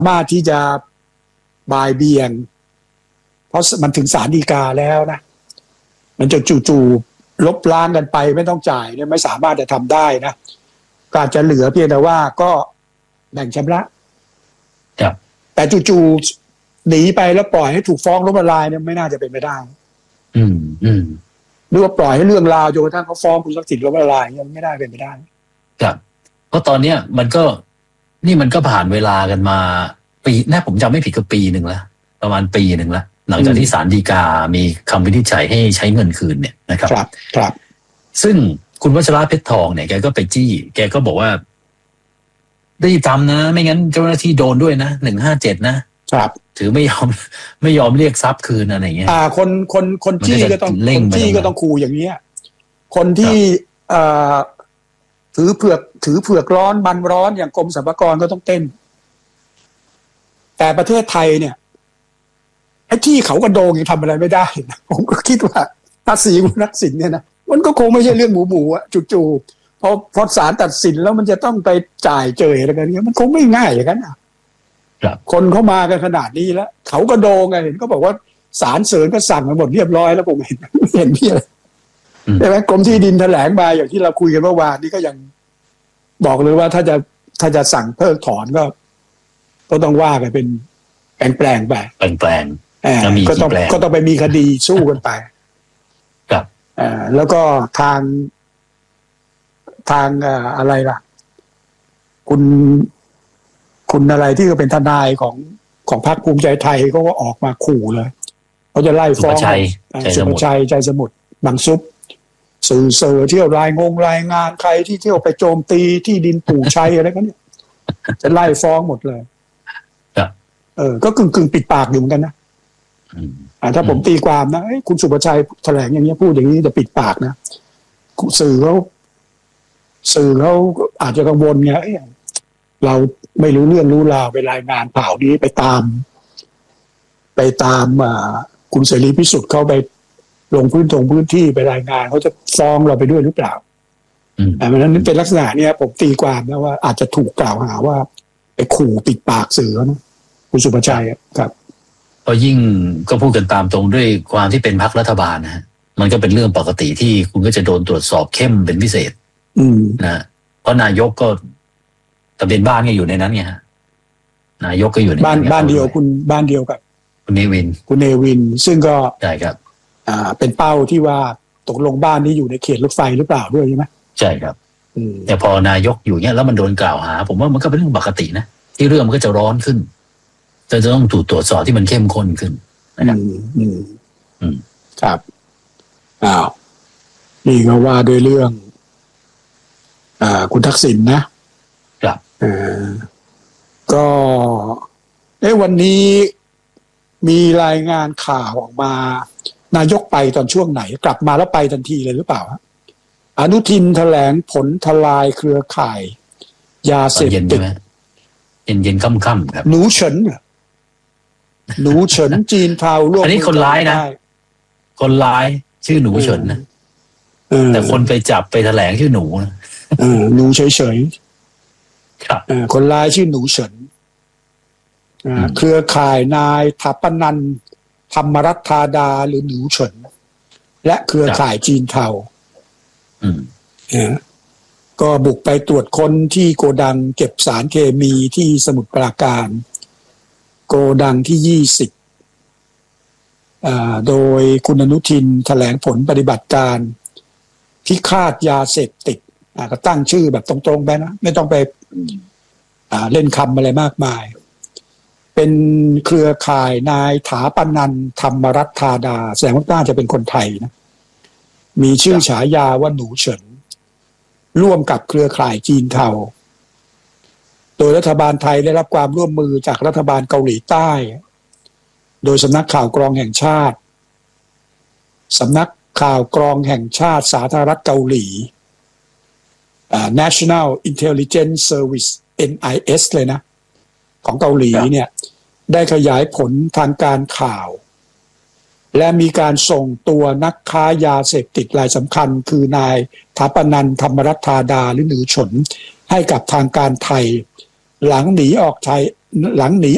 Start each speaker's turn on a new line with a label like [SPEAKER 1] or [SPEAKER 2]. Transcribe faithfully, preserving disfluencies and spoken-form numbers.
[SPEAKER 1] มารถที่จะบ่ายเบี่ยงเพราะมันถึงศาลฎีกาแล้วนะมันจะจู่ๆลบล้างกันไปไม่ต้องจ่ายเนี่ยไม่สามารถจะทำได้นะการจะเหลือเพียงแต่ว่าก็แบ่งชำระแต่จู่ๆหนีไปแล้วปล่อยให้ถูกฟ้องล้มละลายเนี่ยไม่น่าจะเป็นไปได้
[SPEAKER 2] อืมอืม
[SPEAKER 1] หรือว่าปล่อยให้เรื่องราวจนกระทั่งเขาฟ้องคุณทักษิณล้มละลายเนี่ยไม่ได้เป็นไปได้
[SPEAKER 2] ครับเพราะตอนเนี้ยมันก็นี่มันก็ผ่านเวลากันมาปีน่าผมจำไม่ผิดก็ปีหนึ่งแล้วประมาณปีหนึ่งแล้วหลังจากที่ศาลฎีกามีคำวินิจฉัยให้ใช้เงินคืนเนี่ยนะครับ
[SPEAKER 1] ครับครับ
[SPEAKER 2] ซึ่งคุณวัชระเพชรทองเนี่ยแกก็ไปจี้แกก็บอกว่ารีบทำนะไม่งั้นเจ้าหน้าที่โดนด้วยนะหนึ่งห้าเจ็ดนะครับถือไม่ยอมไม่ยอมเรียกทรัพย์คืนอะไรเงี้ย
[SPEAKER 1] อ่าคนคนคนจี้ก็ต้องคนจี้ก็ต้องขู่อย่างเงี้ยคนที่เอ่อถือเผือกถือเผือกร้อนมันร้อนอย่างกรมสรรพากรก็ต้องเต้นแต่ประเทศไทยเนี่ยไอ้ที่เขากระโดงยังทำอะไรไม่ได้นะผมก็คิดว่าภาษีคุณทักษิณเนี่ยนะมันก็คงไม่ใช่เรื่องหมูหมูอะจู่ๆพอพอศาลตัดสินแล้วมันจะต้องไปจ่ายเจยอะไรกันเงี้ยมันคงไม่ง่ายอย่างนั้นอ่ะคนเข้ามากันขนาดนี้แล้วเขากระโดงไงเห็นก็บอกว่าศาลเสริญก็สั่งมาหมดเรียบร้อยแล้วผมเห็นเห็นพี่อะไรใช่ไหมกรมที่ดินแถลงมาอย่างที่เราคุยกันเมื่อวานนี้ก็ยังบอกเลยว่าถ้าจะถ้าจะสั่งเพิกถอนก็ก็ต้องว่ากันเป็นแปลงๆไป
[SPEAKER 2] แปลง
[SPEAKER 1] ๆก็ต้องก็ต้องไปมีคดีสู้กันไป
[SPEAKER 2] ครับ
[SPEAKER 1] อ่าแล้วก็ทางทางอะไรล่ะคุณคุณอะไรที่ก็เป็นทนายของของพรรคภูมิใจไทยเขาก็ออกมาขู่เลยเขาจะไล่ฟ้องสุภชัยใจสมุทรบางซุปสื่อเสือเที่ยวรายงงรายงานใครที่เที่ยวไปโจมตีที่ดินปู่ชัยอะไรกันเนี่ยจะไล่ฟ้องหมดเลยเออก็กึ่งกึ่งปิดปากอยู่เหมือนกันนะอ่าถ้าผมตีความนะคุณสุภชัยแถลงอย่างนี้พูดอย่างนี้จะปิดปากนะสื่อเขาสื่อเขาอาจจะกังวลไงเราไม่รู้เรื่องรู้ราวไปรายงานข่าวนี้ไปตามไปตามคุณเสรีพิสุทธิ์เข้าไปลงพื้นตรงพื้นที่ไปรายงานเขาจะฟ้องเราไปด้วยหรือเปล่าอ่าเพราะฉะนั้นเป็นลักษณะเนี้ยผมตีความนะว่าอาจจะถูกกล่าวหาว่าไปขู่ปิดปากสื่อนะคุณสุภชัยครับ
[SPEAKER 2] พอยิ่งก็พูดกันตามตรงด้วยความที่เป็นพรรครัฐบาลนะฮะมันก็เป็นเรื่องปกติที่คุณก็จะโดนตรวจสอบเข้มเป็นพิเศษนะเพราะนายกก็ทะเบียนบ้านก็อยู่ในนั้นไงฮะนายกก็อยู่ใน
[SPEAKER 1] บ้านบ้านเดียวคุณบ้านเดียวกับ
[SPEAKER 2] คุณเนวิน
[SPEAKER 1] คุณเนวินซึ่งก็
[SPEAKER 2] ใช่ครับ
[SPEAKER 1] อ่าเป็นเป้าที่ว่าตกลงบ้านนี้อยู่ในเขตรถไฟหรือเปล่าด้วยใช่ไหม
[SPEAKER 2] ใช่ครับแต่พอนายกอยู่เนี้ยแล้วมันโดนกล่าวหาผมว่ามันก็เป็นเรื่องปกตินะที่เรื่องมันก็จะร้อนขึ้นจะจะต้องถูกตรวจสอบที่มันเข้มข้นขึ้นนะครับ
[SPEAKER 1] อืมอืมครับอ้าวนี่ก็ว่าด้วยเรื่องอ่าคุณทักษิณนะครับอ่าก็เอ้วันนี้มีรายงานข่าวออกมานายกไปตอนช่วงไหนกลับมาแล้วไปทันทีเลยหรือเปล่าอนุทินแถลงผลทลายเครือข่ายยาเสพติด
[SPEAKER 2] เย็นเย็นค่ำๆครับ
[SPEAKER 1] หนูเฉินหนูเฉินจีนเทาร่วม
[SPEAKER 2] อันนี้คนร้ายนะคนร้ายชื่อหนูเฉินนะแต่คนไปจับไปแถลงชื่อหนูนะ
[SPEAKER 1] หนูเฉย
[SPEAKER 2] ๆครับ
[SPEAKER 1] คนร้ายชื่อหนูเฉินเครือข่ายนายทัปนันท์ธรรมรัตน์ธาดาหรือหนูเฉินและเครือข่ายจีนเทาก็บุกไปตรวจค้นที่โกดังเก็บสารเคมีที่สมุทรปราการโกดังที่ยี่สิบโดยคุณอนุทินแถลงผลปฏิบัติการพิฆาตยาเสพติดก็ตั้งชื่อแบบตรงๆไปนะไม่ต้องไปเล่นคำอะไรมากมายเป็นเครือข่ายนายถาปนันท์ธรรมรัตน์ธาดาแสดงว่าน่าจะเป็นคนไทยนะมีชื่อฉายาว่าหนูเฉินร่วมกับเครือข่ายจีนเทาโดยรัฐบาลไทยได้รับความร่วมมือจากรัฐบาลเกาหลีใต้โดยสำนักข่าวกรองแห่งชาติสำนักข่าวกรองแห่งชาติสาธารณรัฐเกาหลี National Intelligence Service เอ็น ไอ เอส เลยนะของเกาหลีเนี่ยได้ขยายผลทางการข่าวและมีการส่งตัวนักค้ายาเสพติดรายสำคัญคือนายถาปนันท์ธรรมรัตน์ธาดาหรือหนูเฉินให้กับทางการไทยหลังหนีออกไทยหลังหนี